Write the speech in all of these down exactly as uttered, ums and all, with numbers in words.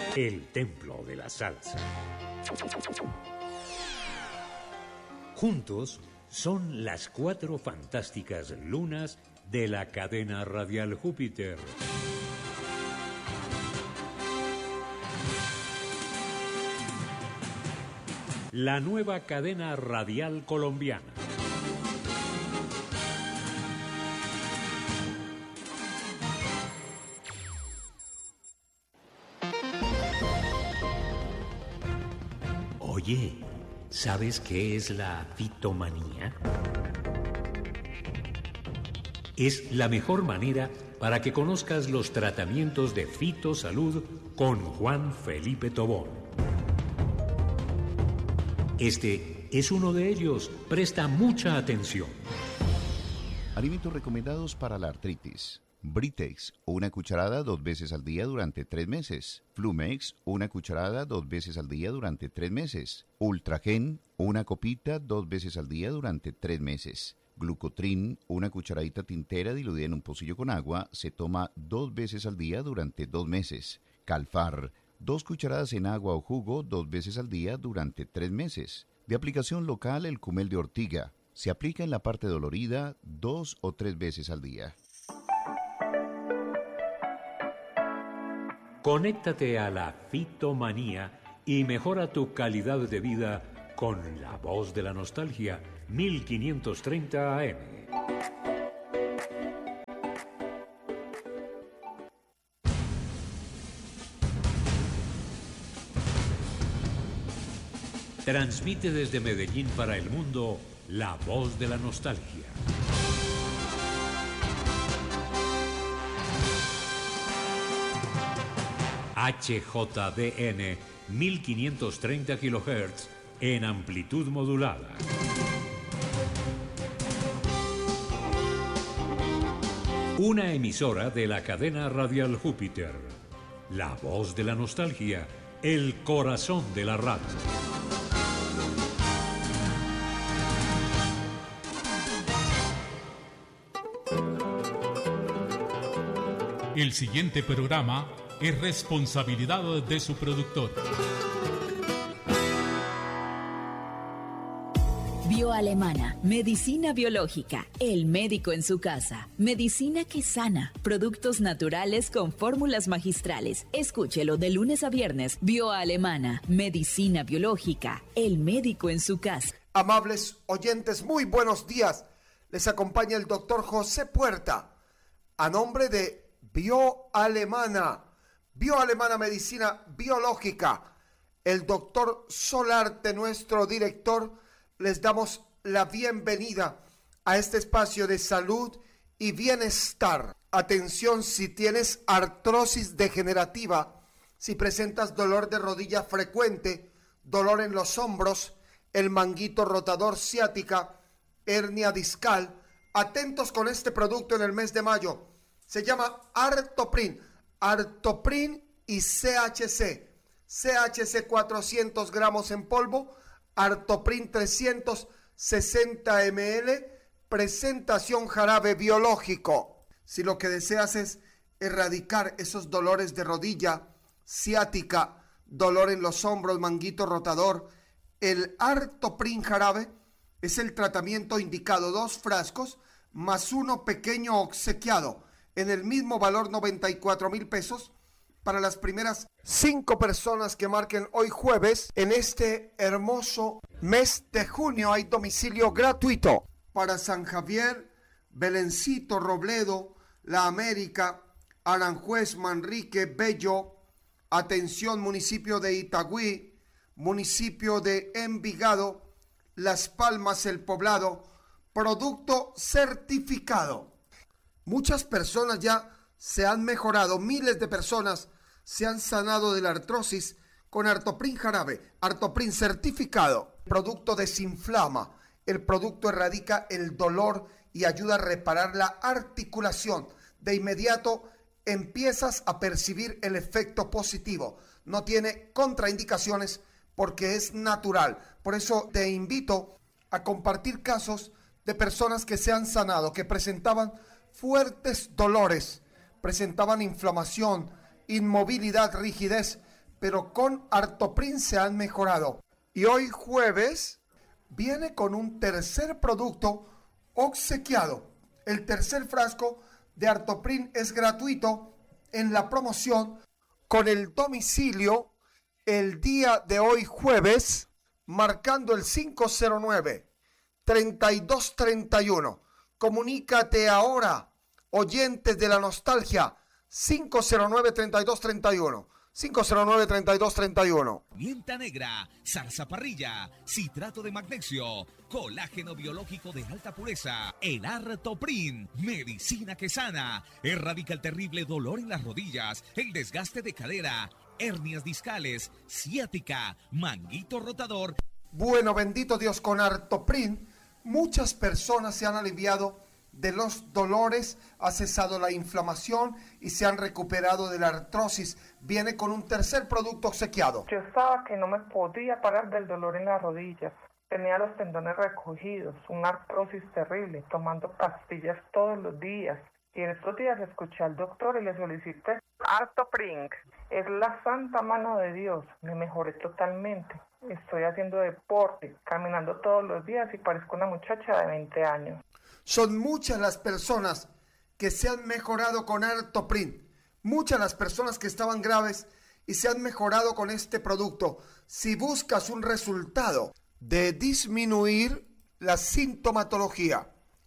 El templo de la salsa. Juntos son las cuatro fantásticas lunas de la cadena radial Júpiter. La nueva cadena radial colombiana. Oye, ¿sabes qué es la fitomanía? Es la mejor manera para que conozcas los tratamientos de fitosalud con Juan Felipe Tobón. Este es uno de ellos. Presta mucha atención. Alimentos recomendados para la artritis. Britex, una cucharada dos veces al día durante tres meses. Flumex, una cucharada dos veces al día durante tres meses. Ultragen, una copita dos veces al día durante tres meses. Glucotrin, una cucharadita tintera diluida en un pocillo con agua, se toma dos veces al día durante dos meses. Calfar, dos cucharadas en agua o jugo dos veces al día durante tres meses. De aplicación local, el Cumel de ortiga. Se aplica en la parte dolorida dos o tres veces al día. Conéctate a la fitomanía y mejora tu calidad de vida con La Voz de la Nostalgia, mil quinientos treinta A M. Transmite desde Medellín para el mundo La Voz de la Nostalgia. H J D N mil quinientos treinta kilohertz en amplitud modulada. Una emisora de la cadena radial Júpiter. La Voz de la Nostalgia, el corazón de la radio. El siguiente programa es responsabilidad de su productor. Bioalemana, medicina biológica, el médico en su casa, medicina que sana, productos naturales con fórmulas magistrales. Escúchelo de lunes a viernes. Bioalemana, medicina biológica, el médico en su casa. Amables oyentes, muy buenos días. Les acompaña el doctor José Puerta, a nombre de Bioalemana. Bioalemana Medicina Biológica, el doctor Solarte, nuestro director, les damos la bienvenida a este espacio de salud y bienestar. Atención, si tienes artrosis degenerativa, si presentas dolor de rodilla frecuente, dolor en los hombros, el manguito rotador ciática, hernia discal, atentos con este producto en el mes de mayo. Se llama Artoprin. Artoprin y C H C. C H C cuatrocientos gramos en polvo, Artoprin trescientos sesenta mililitros, presentación jarabe biológico. Si lo que deseas es erradicar esos dolores de rodilla, ciática, dolor en los hombros, manguito rotador, el Artoprin jarabe es el tratamiento indicado. Dos frascos más uno pequeño obsequiado en el mismo valor, noventa y cuatro mil pesos, para las primeras cinco personas que marquen hoy jueves. En este hermoso mes de junio hay domicilio gratuito para San Javier, Belencito, Robledo, La América, Aranjuez, Manrique, Bello. Atención, municipio de Itagüí, municipio de Envigado, Las Palmas, El Poblado. Producto certificado. Muchas personas ya se han mejorado, miles de personas se han sanado de la artrosis con Artoprin jarabe, Artoprin certificado. El producto desinflama, el producto erradica el dolor y ayuda a reparar la articulación. De inmediato empiezas a percibir el efecto positivo. No tiene contraindicaciones porque es natural. Por eso te invito a compartir casos de personas que se han sanado, que presentaban fuertes dolores, presentaban inflamación, inmovilidad, rigidez, pero con Artoprin se han mejorado. Y hoy jueves viene con un tercer producto obsequiado. El tercer frasco de Artoprin es gratuito en la promoción con el domicilio el día de hoy jueves, marcando el cinco cero nueve, treinta y dos treinta y uno. Comunícate ahora, oyentes de la nostalgia, cinco cero nueve, treinta y dos treinta y uno. cinco cero nueve, treinta y dos treinta y uno. Pimienta negra, zarzaparrilla, citrato de magnesio, colágeno biológico de alta pureza, el Artoprin, medicina que sana, erradica el terrible dolor en las rodillas, el desgaste de cadera, hernias discales, ciática, manguito rotador. Bueno, bendito Dios, con Artoprin muchas personas se han aliviado de los dolores, ha cesado la inflamación y se han recuperado de la artrosis. Viene con un tercer producto obsequiado. Yo estaba que no me podía parar del dolor en las rodillas. Tenía los tendones recogidos, una artrosis terrible, tomando pastillas todos los días. Y en estos días escuché al doctor y le solicité Artoprin. Es la santa mano de Dios. Me mejoré totalmente. Estoy haciendo deporte, caminando todos los días y parezco una muchacha de veinte años. Son muchas las personas que se han mejorado con Artoprin. Muchas las personas que estaban graves y se han mejorado con este producto. Si buscas un resultado de disminuir la sintomatología,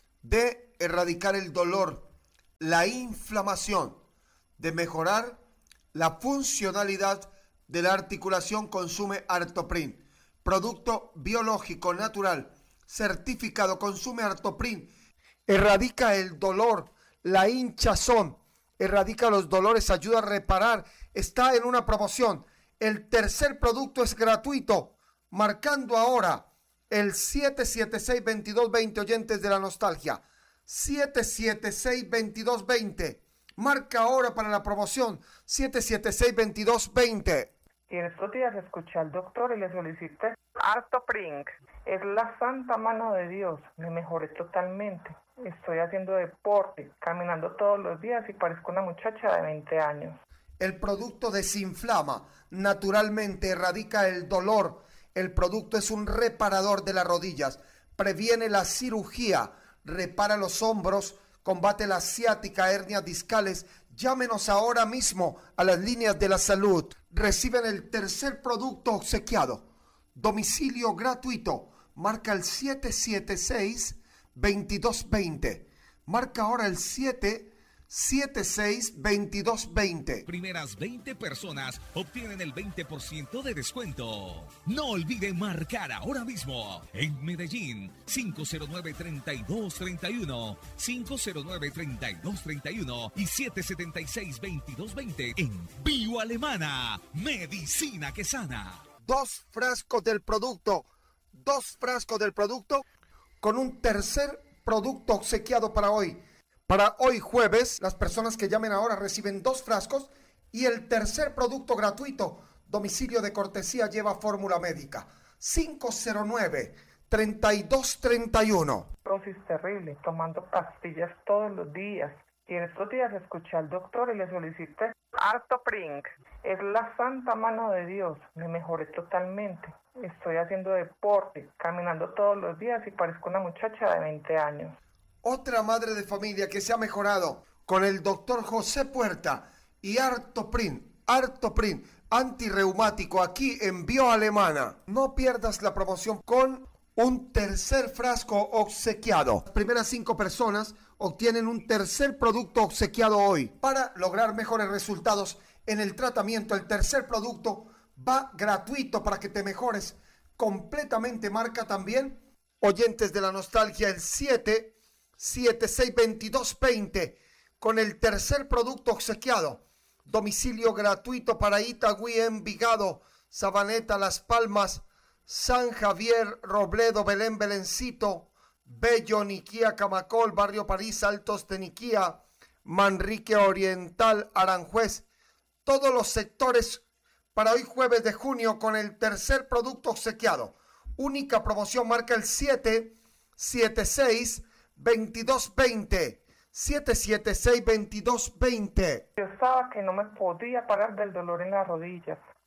de erradicar el dolor, la inflamación, de mejorar la funcionalidad de la articulación, consume Artoprin. Producto biológico natural, certificado, consume Artoprin. Erradica el dolor, la hinchazón, erradica los dolores, ayuda a reparar. Está en una promoción. El tercer producto es gratuito. Marcando ahora el siete siete seis, veintidós veinte, oyentes de la nostalgia. siete siete seis, veintidós veinte. Marca ahora para la promoción siete siete seis, veintidós veinte. Y en estos días escuché al doctor y le solicité Artoprin. Es la santa mano de Dios. Me mejoré totalmente. Estoy haciendo deporte, caminando todos los días y parezco una muchacha de veinte años. El producto desinflama, naturalmente erradica el dolor. El producto es un reparador de las rodillas, previene la cirugía, repara los hombros, combate la ciática, hernias discales. Llámenos ahora mismo a las líneas de la salud. Reciben el tercer producto obsequiado. Domicilio gratuito. Marca el siete siete seis, veintidós veinte. Marca ahora el siete siete seis, veintidós veinte. Primeras veinte personas obtienen el veinte por ciento de descuento. No olviden marcar ahora mismo en Medellín cinco cero nueve, treinta y dos treinta y uno, cinco cero nueve, treinta y dos treinta y uno y siete siete seis, veintidós veinte en Bio Alemana, medicina que sana. Dos frascos del producto, dos frascos del producto con un tercer producto obsequiado para hoy. Para hoy jueves, las personas que llamen ahora reciben dos frascos y el tercer producto gratuito. Domicilio de cortesía lleva fórmula médica. cinco cero nueve, treinta y dos treinta y uno. Artrosis terrible, tomando pastillas todos los días. Y en estos días escuché al doctor y le solicité Artoprin. Es la santa mano de Dios. Me mejoré totalmente. Estoy haciendo deporte, caminando todos los días y parezco una muchacha de veinte años. Otra madre de familia que se ha mejorado con el doctor José Puerta y Artoprin, Artoprin, antirreumático aquí en Bio Alemana. No pierdas la promoción con un tercer frasco obsequiado. Las primeras cinco personas obtienen un tercer producto obsequiado hoy. Para lograr mejores resultados en el tratamiento, el tercer producto va gratuito para que te mejores completamente. Marca también, oyentes de la nostalgia, el siete siete seis, veintidós veinte con el tercer producto obsequiado. Domicilio gratuito para Itagüí, Envigado, Sabaneta, Las Palmas, San Javier, Robledo, Belén, Belencito, Bello, Niquía, Camacol, Barrio París, Altos de Niquía, Manrique Oriental, Aranjuez. Todos los sectores para hoy jueves de junio con el tercer producto obsequiado. Única promoción, marca el siete siete seis, veintidós veinte. siete siete seis, veintidós veinte. Yo estaba que no me podía parar del dolor en las rodillas.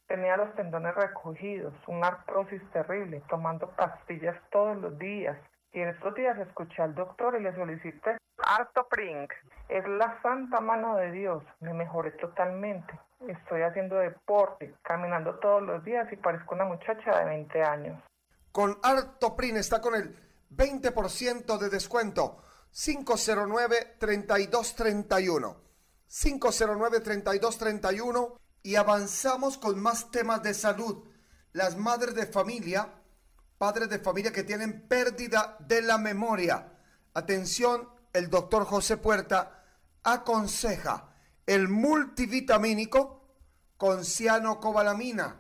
Tenía los tendones recogidos, una artrosis terrible, tomando pastillas todos los días. Y en estos días escuché al doctor y le solicité Artoprin. Es la santa mano de Dios. Me mejoré totalmente. Estoy haciendo deporte, caminando todos los días y parezco una muchacha de veinte años. Con Artoprin está con el veinte por ciento de descuento. cinco cero nueve, treinta y dos treinta y uno. cinco cero nueve, treinta y dos treinta y uno. Y avanzamos con más temas de salud. Las madres de familia, padres de familia que tienen pérdida de la memoria. Atención, el doctor José Puerta aconseja el multivitamínico con cianocobalamina,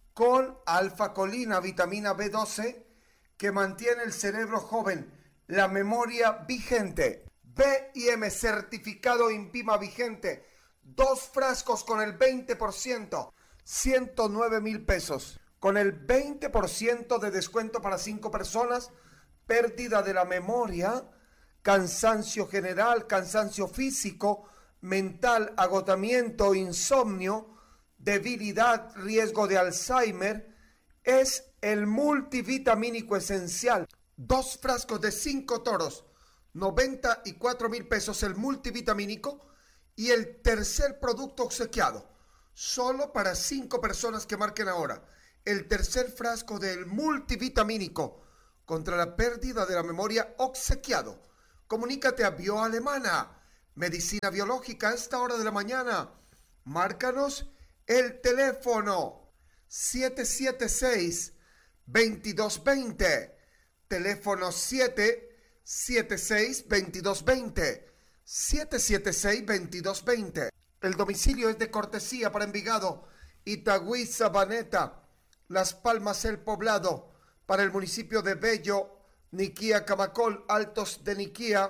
con alfa-colina, vitamina B doce, que mantiene el cerebro joven, la memoria vigente. B I M certificado INVIMA vigente. Dos frascos con el veinte por ciento, ciento nueve mil pesos. Con el veinte por ciento de descuento para cinco personas, pérdida de la memoria, cansancio general, cansancio físico, mental, agotamiento, insomnio, debilidad, riesgo de Alzheimer, es el multivitamínico esencial. Dos frascos de cinco toros, noventa y cuatro mil pesos el multivitamínico. Y el tercer producto obsequiado, solo para cinco personas que marquen ahora, el tercer frasco del multivitamínico contra la pérdida de la memoria obsequiado. Comunícate a Bioalemana, medicina biológica a esta hora de la mañana. Márcanos el teléfono siete siete seis, veintidós veinte, teléfono siete siete seis, veintidós veinte. siete siete seis, veintidós veinte. El domicilio es de cortesía para Envigado, Itagüí, Sabaneta, Las Palmas, El Poblado, para el municipio de Bello, Niquía, Camacol, Altos de Niquía,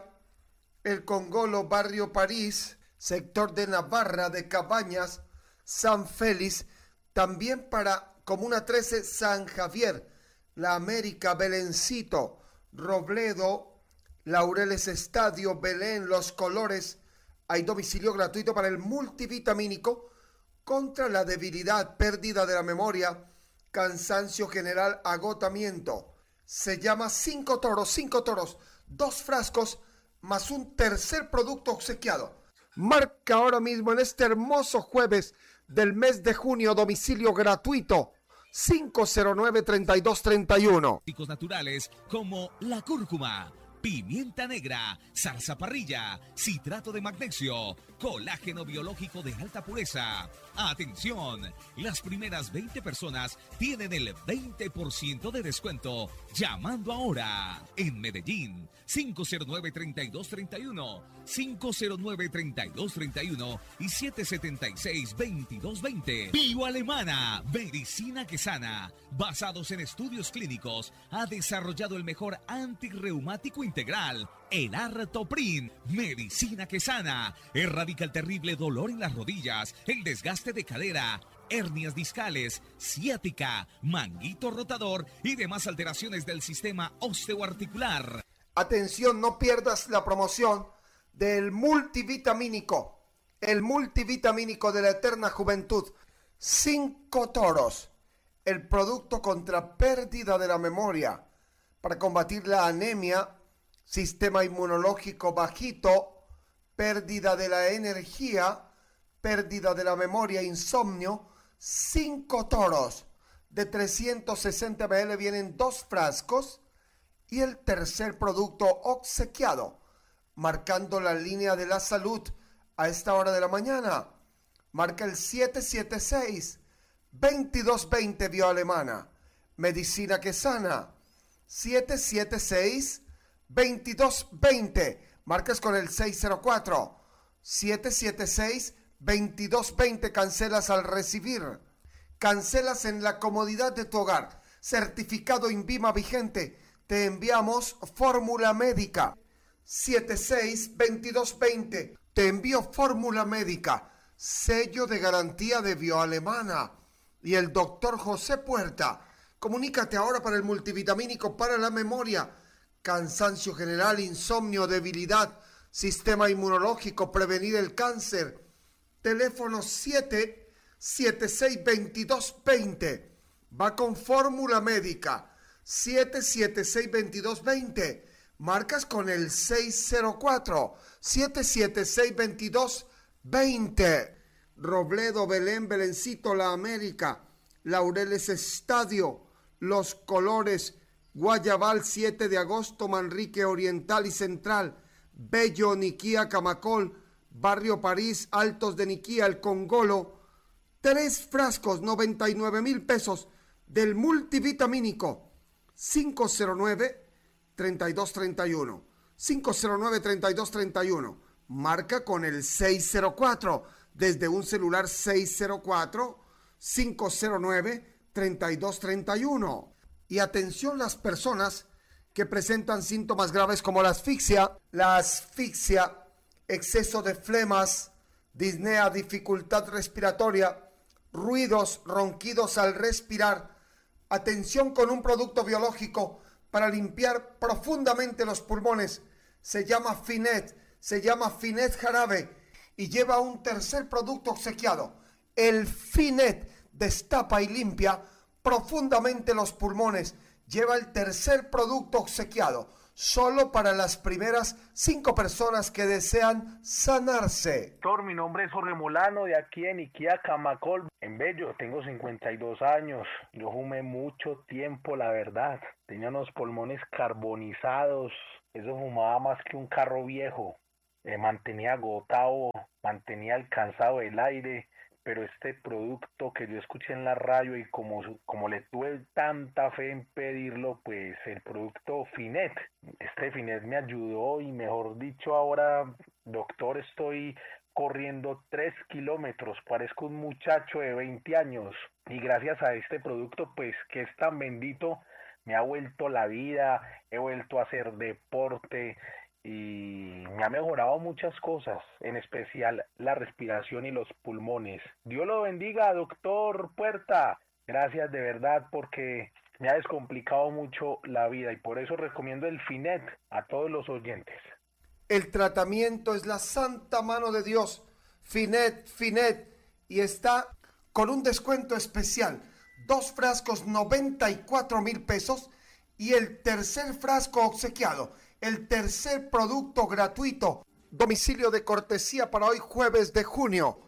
El Congolo, Barrio París, sector de Navarra, de Cabañas, San Félix, también para Comuna trece, San Javier, La América, Belencito, Robledo, Laureles Estadio, Belén, Los Colores. Hay domicilio gratuito para el multivitamínico contra la debilidad, pérdida de la memoria, cansancio general, agotamiento. Se llama Cinco Toros, Cinco Toros, dos frascos más un tercer producto obsequiado. Marca ahora mismo en este hermoso jueves del mes de junio, domicilio gratuito. cinco cero nueve, treinta y dos treinta y uno. Naturales como la cúrcuma, pimienta negra, zarza parrilla, citrato de magnesio, colágeno biológico de alta pureza. Atención, las primeras veinte personas tienen el veinte por ciento de descuento llamando ahora. En Medellín, cinco cero nueve, treinta y dos treinta y uno, cinco cero nueve, treinta y dos treinta y uno y siete siete seis, veintidós veinte. Bioalemana, medicina que sana. Basados en estudios clínicos, ha desarrollado el mejor antirreumático integral, el Artoprin. Medicina que sana. Erradica el terrible dolor en las rodillas, el desgaste de cadera, hernias discales, ciática, manguito rotador y demás alteraciones del sistema osteoarticular. Atención, no pierdas la promoción del multivitamínico, el multivitamínico de la eterna juventud. Cinco Toros, el producto contra pérdida de la memoria, para combatir la anemia, sistema inmunológico bajito, pérdida de la energía, pérdida de la memoria, insomnio. Cinco Toros de trescientos sesenta mililitros vienen dos frascos y el tercer producto obsequiado, marcando la línea de la salud a esta hora de la mañana. Marca el siete siete seis, veintidós veinte. Bioalemana, medicina que sana. siete siete seis, veintidós veinte. Marcas con el seis cero cuatro, siete siete seis, veintidós veinte. Cancelas al recibir. Cancelas en la comodidad de tu hogar. Certificado INVIMA vigente. Te enviamos fórmula médica. siete seis, veintidós veinte. Te envío fórmula médica. Sello de garantía de Bioalemana. Y el doctor José Puerta. Comunícate ahora para el multivitamínico para la memoria, cansancio general, insomnio, debilidad, sistema inmunológico, prevenir el cáncer. Teléfono siete siete seis dos dos dos cero. Va con fórmula médica. siete siete seis dos dos dos cero. Marcas con el seis cero cuatro, siete siete seis dos dos dos cero. Robledo, Belén, Belencito, La América, Laureles Estadio, Los Colores, Guayabal, siete de agosto, Manrique Oriental y Central, Bello, Niquía, Camacol, Barrio París, Altos de Niquía, El Congolo. Tres frascos, noventa y nueve mil pesos del multivitamínico. cinco cero nueve, treinta y dos treinta y uno. cinco cero nueve, treinta y dos treinta y uno. Marca con el seis cero cuatro. Desde un celular seis cero cuatro, cinco cero nueve, treinta y dos treinta y uno. Y atención las personas que presentan síntomas graves como la asfixia, la asfixia, exceso de flemas, disnea, dificultad respiratoria, ruidos, ronquidos al respirar. Atención con un producto biológico para limpiar profundamente los pulmones. Se llama Finet, se llama Finet Jarabe y lleva un tercer producto obsequiado. El Finet destapa y limpia profundamente los pulmones. Lleva el tercer producto obsequiado, solo para las primeras cinco personas que desean sanarse. Doctor, mi nombre es Jorge Molano, de aquí en Iquía, Camacol, en Bello. Tengo cincuenta y dos años. Yo fumé mucho tiempo, la verdad. Tenía unos pulmones carbonizados. Eso fumaba más que un carro viejo. Eh, mantenía agotado, mantenía alcanzado el aire. Pero este producto que yo escuché en la radio y como, como le tuve tanta fe en pedirlo, pues el producto Finet, este Finet me ayudó y mejor dicho ahora, doctor, estoy corriendo tres kilómetros, parezco un muchacho de veinte años y gracias a este producto, pues que es tan bendito, me ha vuelto la vida, he vuelto a hacer deporte y me ha mejorado muchas cosas, en especial la respiración y los pulmones. Dios lo bendiga, doctor Puerta. Gracias de verdad porque me ha descomplicado mucho la vida y por eso recomiendo el Finet a todos los oyentes. El tratamiento es la santa mano de Dios. Finet, Finet, y está con un descuento especial. Dos frascos, noventa y cuatro mil pesos y el tercer frasco obsequiado. El tercer producto gratuito. Domicilio de cortesía para hoy jueves de junio.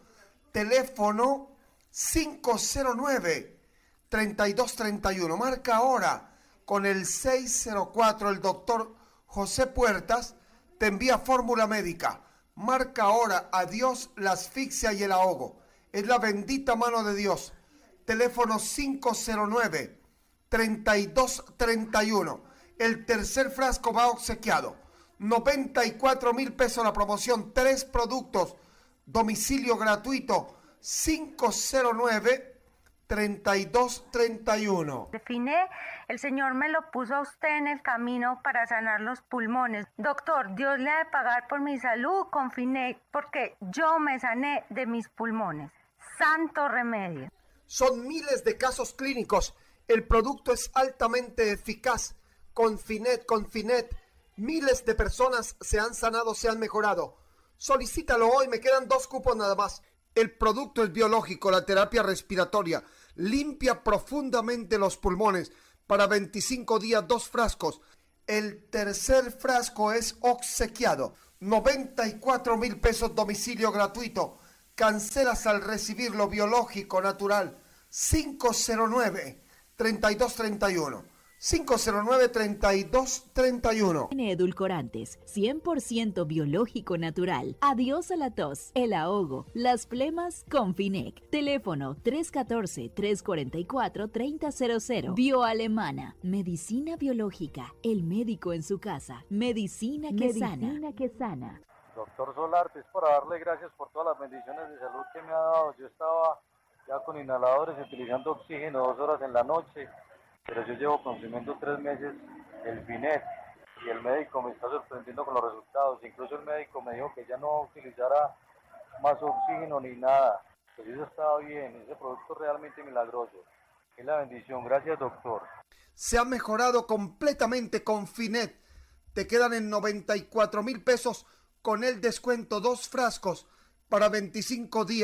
Teléfono cinco cero nueve, treinta y dos treinta y uno. Marca ahora con el seis cero cuatro. El doctor José Puertas te envía fórmula médica. Marca ahora. Adiós la asfixia y el ahogo. Es la bendita mano de Dios. Teléfono cinco cero nueve, treinta y dos treinta y uno. El tercer frasco va obsequiado. noventa y cuatro mil pesos la promoción. Tres productos. Domicilio gratuito. cinco cero nueve, treinta y dos treinta y uno. Define, el Señor me lo puso a usted en el camino para sanar los pulmones. Doctor, Dios le ha de pagar por mi salud con Finet porque yo me sané de mis pulmones. Santo remedio. Son miles de casos clínicos. El producto es altamente eficaz. Con Finet, con Finet, miles de personas se han sanado, se han mejorado. Solicítalo hoy, me quedan dos cupos nada más. El producto es biológico, la terapia respiratoria. Limpia profundamente los pulmones. Para veinticinco días, dos frascos. El tercer frasco es obsequiado. noventa y cuatro mil pesos, domicilio gratuito. Cancelas al recibirlo, biológico, natural. cinco cero nueve, treinta y dos treinta y uno. cinco cero nueve, treinta y dos treinta y uno. Tiene edulcorantes, cien por ciento biológico natural. Adiós a la tos, el ahogo, las flemas con Finet. Teléfono tres uno cuatro, tres cuatro cuatro, tres cero cero cero. Bioalemana, medicina biológica. El médico en su casa. Medicina que medicina sana. Medicina que sana. Doctor Solarte, es para darle gracias por todas las bendiciones de salud que me ha dado. Yo estaba ya con inhaladores, utilizando oxígeno dos horas en la noche. Pero yo llevo consumiendo tres meses el Finet y el médico me está sorprendiendo con los resultados. Incluso el médico me dijo que ya no utilizara más oxígeno ni nada. Pues eso estaba bien, ese producto es realmente milagroso. Es la bendición, gracias doctor. Se ha mejorado completamente con Finet. Te quedan en noventa y cuatro mil pesos con el descuento dos frascos para veinticinco días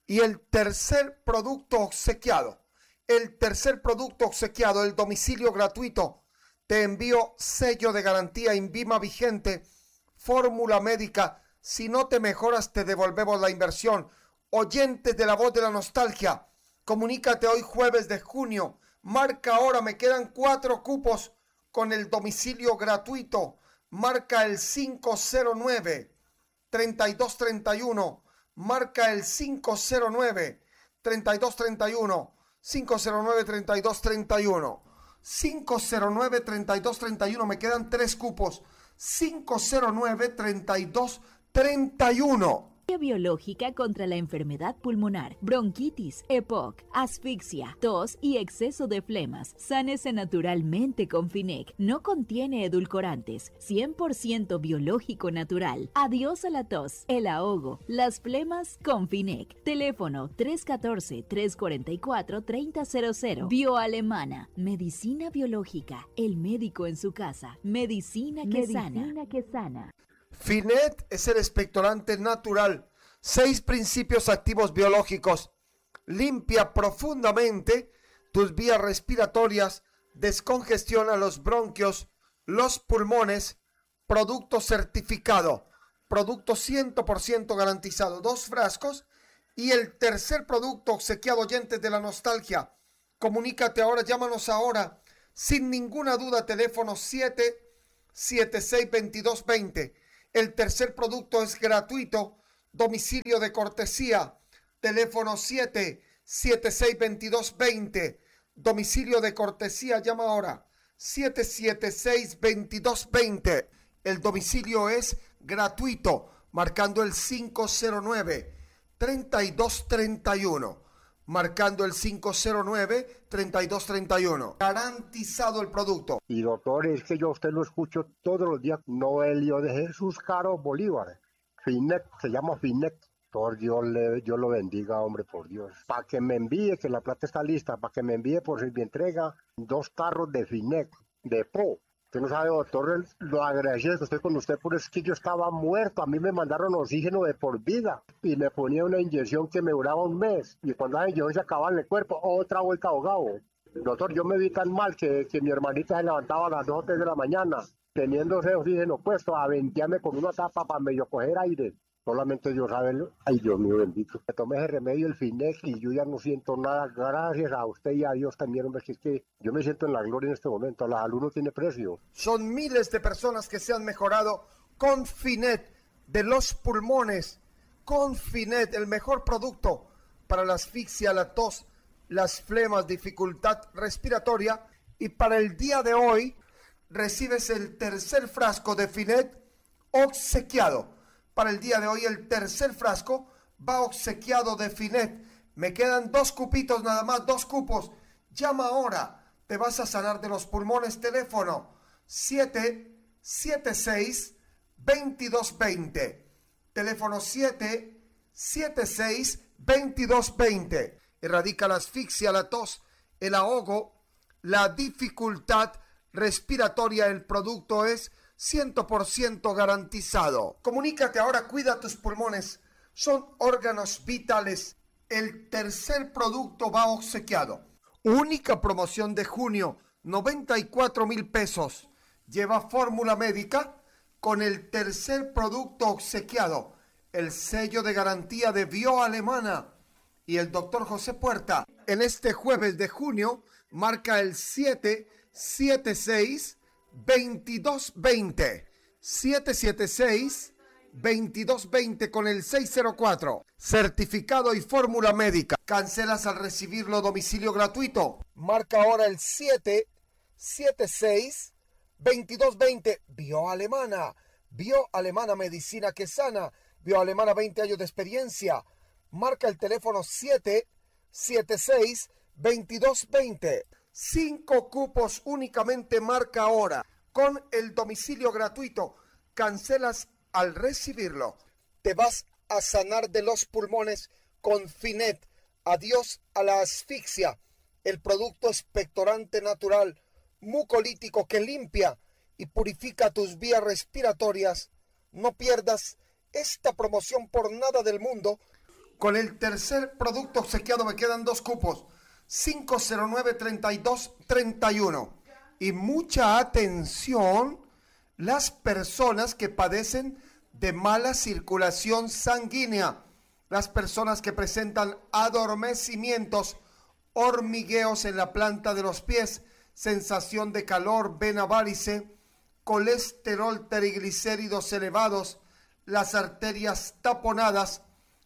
Y el tercer producto obsequiado, el tercer producto obsequiado, el domicilio gratuito. Te envío sello de garantía INVIMA vigente, fórmula médica. Si no te mejoras, te devolvemos la inversión. Oyentes de La Voz de la Nostalgia, comunícate hoy jueves de junio. Marca ahora, me quedan cuatro cupos con el domicilio gratuito. Marca el cinco cero nueve, treinta y dos treinta y uno. Marca el cinco cero nueve, treinta y dos treinta y uno. cinco cero nueve, treinta y dos treinta y uno. cinco cero nueve, treinta y dos treinta y uno. Me quedan tres cupos. cinco cero nueve, treinta y dos treinta y uno. Biológica contra la enfermedad pulmonar, bronquitis, E P O C, asfixia, tos y exceso de flemas. Sánese naturalmente con Finec. No contiene edulcorantes. cien por ciento biológico natural. Adiós a la tos, el ahogo, las flemas con Finec. Teléfono tres uno cuatro, tres cuatro cuatro, tres cero cero cero. Bioalemana. Medicina biológica. El médico en su casa. Medicina que sana. Medicina que sana. Finet es el expectorante natural. Seis principios activos biológicos. Limpia profundamente tus vías respiratorias, descongestiona los bronquios, los pulmones. Producto certificado. Producto cien por ciento garantizado. Dos frascos. Y el tercer producto obsequiado, oyentes de la nostalgia. Comunícate ahora, llámanos ahora. Sin ninguna duda, teléfono siete siete seis, veintidós veinte. El tercer producto es gratuito, domicilio de cortesía, teléfono siete siete seis, veintidós veinte, domicilio de cortesía, llama ahora, siete siete seis, veintidós veinte. El domicilio es gratuito, marcando el cinco cero nueve, treinta y dos treinta y uno, marcando el cinco cero nueve, treinta y dos treinta y uno. Garantizado el producto. Y doctor, es que yo a usted lo escucho todos los días. Noelio de Jesús Caro Bolívar. Finet, se llama Finet. Por Dios, le, Dios lo bendiga, hombre, por Dios. Para que me envíe, que la plata está lista, para que me envíe por si me entrega dos carros de Finet, de Po. Usted no sabe, doctor, lo agradecido que estoy con usted, por es que yo estaba muerto. A mí me mandaron oxígeno de por vida y me ponía una inyección que me duraba un mes. Y cuando la inyección se acababa en el cuerpo, otra vuelta ahogado. Doctor, yo me vi tan mal que, que mi hermanita se levantaba a las dos o tres de la mañana, teniendo ese oxígeno puesto, a ventearme con una tapa para medio coger aire. Solamente Dios sabe, ay Dios mío bendito. Me tomé ese remedio, el Finet, y yo ya no siento nada. Gracias a usted y a Dios también, hombre, que es que yo me siento en la gloria en este momento. La salud no tiene precio. Son miles de personas que se han mejorado con Finet de los pulmones. Con Finet, el mejor producto para la asfixia, la tos, las flemas, dificultad respiratoria. Y para el día de hoy recibes el tercer frasco de Finet obsequiado. Para el día de hoy el tercer frasco va obsequiado de Finet. Me quedan dos cupitos nada más, dos cupos. Llama ahora, te vas a sanar de los pulmones. Teléfono siete siete seis, veintidós veinte. Teléfono siete siete seis, veintidós veinte. Erradica la asfixia, la tos, el ahogo, la dificultad respiratoria. El producto es cien por ciento garantizado. Comunícate ahora, cuida tus pulmones. Son órganos vitales. El tercer producto va obsequiado. Única promoción de junio, noventa y cuatro mil pesos. Lleva fórmula médica con el tercer producto obsequiado. El sello de garantía de Bioalemana y el doctor José Puerta. En este jueves de junio, marca el siete siete seis, veintidós veinte. siete siete seis, veintidós veinte con el seis cero cuatro. Certificado y fórmula médica. Cancelas al recibirlo, domicilio gratuito. Marca ahora el siete siete seis, veintidós veinte. Bioalemana. Bioalemana, medicina que sana. Bioalemana, veinte años de experiencia. Marca el teléfono siete siete seis, veintidós veinte. Cinco cupos únicamente, marca ahora. Con el domicilio gratuito. Cancelas al recibirlo. Te vas a sanar de los pulmones con Finet. Adiós a la asfixia. El producto expectorante natural, mucolítico que limpia y purifica tus vías respiratorias. No pierdas esta promoción por nada del mundo. Con el tercer producto obsequiado me quedan dos cupos. cinco cero nueve, treinta y dos treinta y uno. Y mucha atención, las personas que padecen de mala circulación sanguínea, las personas que presentan adormecimientos, hormigueos en la planta de los pies, sensación de calor, vena varice, colesterol, triglicéridos elevados, las arterias taponadas.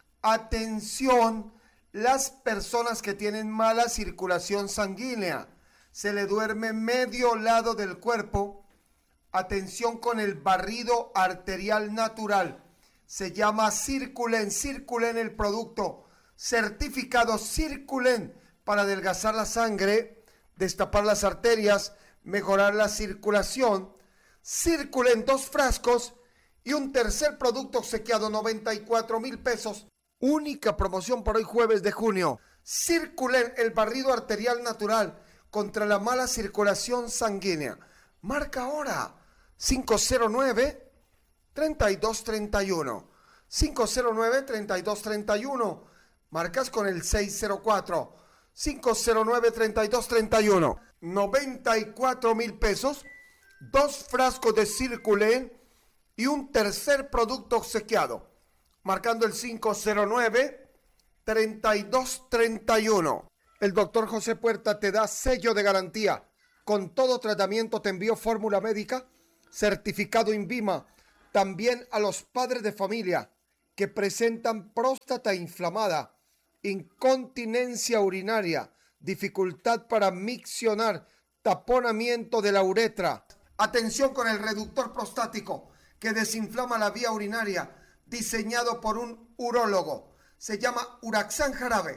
Atención, las personas que tienen mala circulación sanguínea, se le duerme medio lado del cuerpo. Atención con el barrido arterial natural, se llama Circulen, Circulen el producto, certificado Circulen para adelgazar la sangre, destapar las arterias, mejorar la circulación. Circulen dos frascos y un tercer producto obsequiado, noventa y cuatro mil pesos. Única promoción para hoy jueves de junio. Circulen el barrido arterial natural contra la mala circulación sanguínea. Marca ahora cinco cero nueve, treinta y dos treinta y uno. cinco cero nueve, treinta y dos treinta y uno. Marcas con el seis cero cuatro, cinco cero nueve, treinta y dos treinta y uno. noventa y cuatro mil pesos. Dos frascos de Circulen y un tercer producto obsequiado. Marcando el cinco cero nueve, treinta y dos treinta y uno. El doctor José Puerta te da sello de garantía. Con todo tratamiento te envío fórmula médica, certificado INVIMA. También a los padres de familia que presentan próstata inflamada, incontinencia urinaria, dificultad para miccionar, taponamiento de la uretra. Atención con el reductor prostático que desinflama la vía urinaria, diseñado por un urólogo. Se llama Uraxan Jarabe.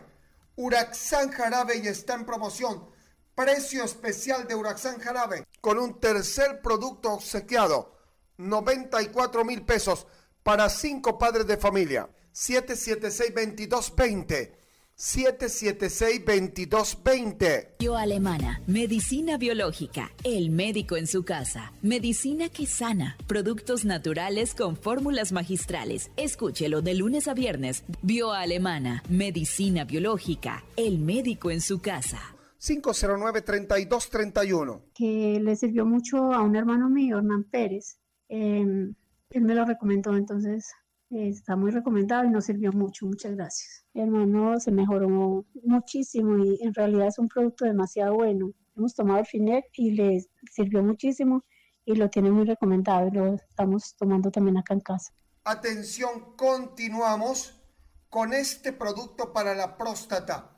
Uraxan Jarabe y está en promoción. Precio especial de Uraxan Jarabe con un tercer producto obsequiado. noventa y cuatro mil pesos para cinco padres de familia. siete siete seis, veintidós veinte. siete siete seis, veintidós veinte. Bioalemana, medicina biológica, el médico en su casa, medicina que sana, productos naturales con fórmulas magistrales. Escúchelo de lunes a viernes. Bioalemana, medicina biológica, el médico en su casa. cinco cero nueve, treinta y dos treinta y uno. Que le sirvió mucho a un hermano mío, Hernán Pérez. Eh, él me lo recomendó, entonces eh, está muy recomendado y nos sirvió mucho. Muchas gracias. Mi hermano se mejoró muchísimo y en realidad es un producto demasiado bueno. Hemos tomado el Finet y le sirvió muchísimo y lo tiene muy recomendado y lo estamos tomando también acá en casa. Atención, continuamos con este producto para la próstata.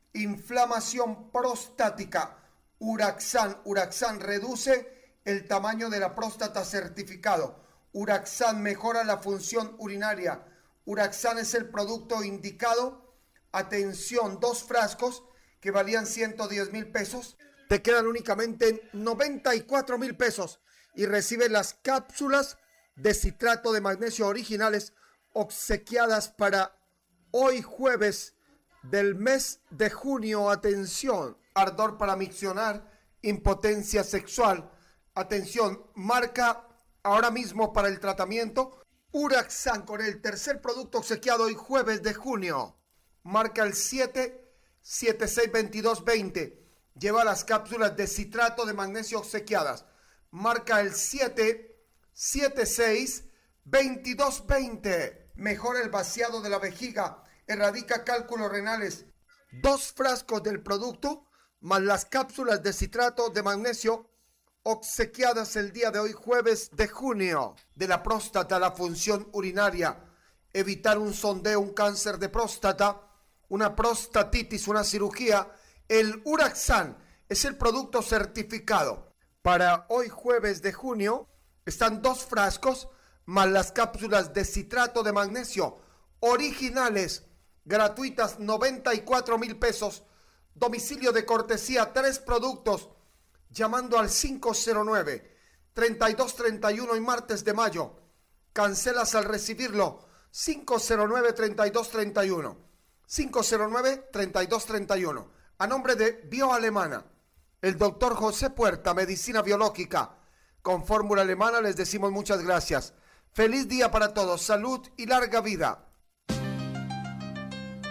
Inflamación prostática. Uraxan. Uraxan reduce el tamaño de la próstata, certificado. Uraxan mejora la función urinaria. Uraxan es el producto indicado. Atención, dos frascos que valían ciento diez mil pesos. Te quedan únicamente noventa y cuatro mil pesos y recibes las cápsulas de citrato de magnesio originales obsequiadas para hoy jueves del mes de junio. Atención, ardor para miccionar, impotencia sexual. Atención, marca ahora mismo para el tratamiento Uraxan con el tercer producto obsequiado hoy jueves de junio. Marca el siete siete seis, veintidós veinte. Lleva las cápsulas de citrato de magnesio obsequiadas. Marca el siete siete seis, veintidós veinte. Mejora el vaciado de la vejiga. Erradica cálculos renales. Dos frascos del producto más las cápsulas de citrato de magnesio obsequiadas el día de hoy jueves de junio. De la próstata, la función urinaria, evitar un sondeo, un cáncer de próstata, una prostatitis, una cirugía. El Uraxan es el producto certificado. Para hoy jueves de junio están dos frascos más las cápsulas de citrato de magnesio originales, gratuitas, noventa y cuatro mil pesos. Domicilio de cortesía, tres productos. Llamando al cinco cero nueve, treinta y dos treinta y uno y martes de mayo. Cancelas al recibirlo. cinco cero nueve, treinta y dos treinta y uno. cinco cero nueve, treinta y dos treinta y uno. A nombre de Bioalemana, el doctor José Puerta, medicina biológica con fórmula alemana, les decimos muchas gracias. Feliz día para todos, salud y larga vida.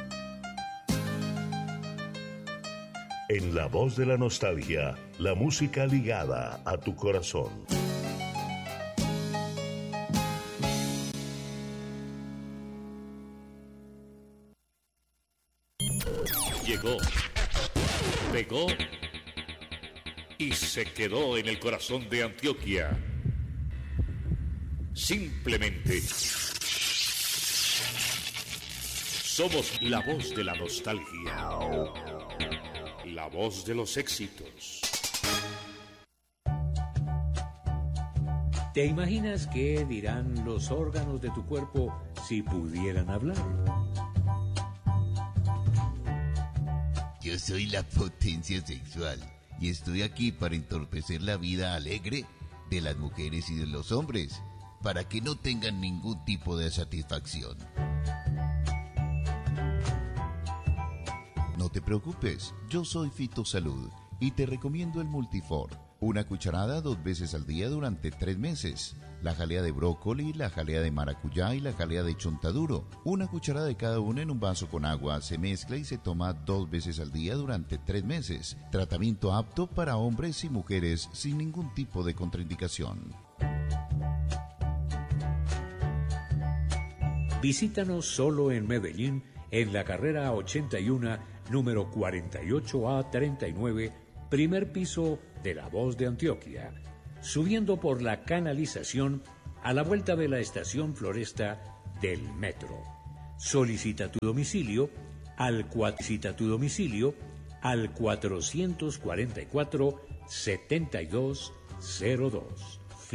En La Voz de la Nostalgia, la música ligada a tu corazón. Llegó, pegó y se quedó en el corazón de Antioquia. Simplemente somos la voz de la nostalgia, la voz de los éxitos. ¿Te imaginas qué dirán los órganos de tu cuerpo si pudieran hablar? Yo soy la potencia sexual y estoy aquí para entorpecer la vida alegre de las mujeres y de los hombres, para que no tengan ningún tipo de satisfacción. No te preocupes, yo soy Fitosalud y te recomiendo el Multifor. Una cucharada dos veces al día durante tres meses. La jalea de brócoli, la jalea de maracuyá y la jalea de chontaduro. Una cucharada de cada una en un vaso con agua. Se mezcla y se toma dos veces al día durante tres meses. Tratamiento apto para hombres y mujeres sin ningún tipo de contraindicación. Visítanos solo en Medellín, en la carrera ochenta y uno, número cuarenta y ocho A treinta y nueve, primer piso de La Voz de Antioquia, subiendo por la canalización a la vuelta de la estación Floresta del metro. Solicita tu domicilio al, cita tu domicilio al cuatrocientos cuarenta y cuatro, setenta y dos cero dos.